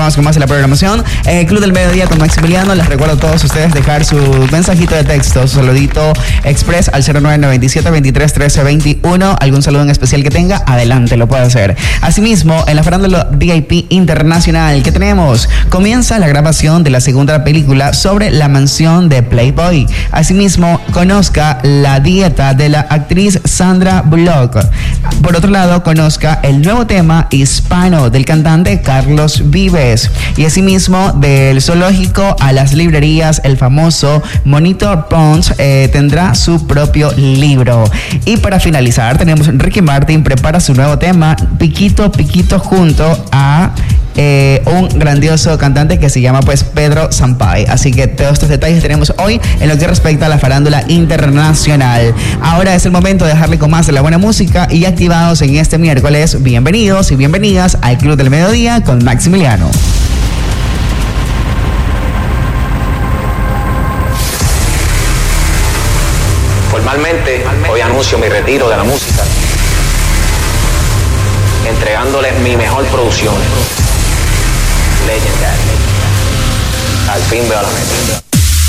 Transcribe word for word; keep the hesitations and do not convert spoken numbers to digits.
continuamos con más de la programación. Eh, Club del Mediodía con Maximiliano. Les recuerdo a todos ustedes dejar su mensajito de texto, su saludito express al cero nueve nueve siete, veintitrés, trece, veintiuno. Algún saludo en especial que tenga, adelante, lo puede hacer. Asimismo, en la farándula V I P Internacional que tenemos, comienza la grabación de la segunda película sobre la mansión de Playboy. Asimismo, conozca la dieta de la actriz Sandra Bullock. Por otro lado, conozca el nuevo tema hispano del cantante Carlos Vives. Y asimismo, del zoológico a las librerías, el famoso Monito Pons eh, tendrá su propio libro. Y para finalizar, tenemos Ricky Martin prepara su nuevo tema, Piquito Piquito, junto a Eh, un grandioso cantante que se llama pues Pedro Sampaio. Así que todos estos detalles tenemos hoy en lo que respecta a la farándula internacional. Ahora es el momento de dejarle con más de la buena música y activados en este miércoles. Bienvenidos y bienvenidas al Club del Mediodía con Maximiliano. Formalmente, hoy anuncio mi retiro de la música, entregándoles mi mejor producción. Legendary. Al fin veo la meta.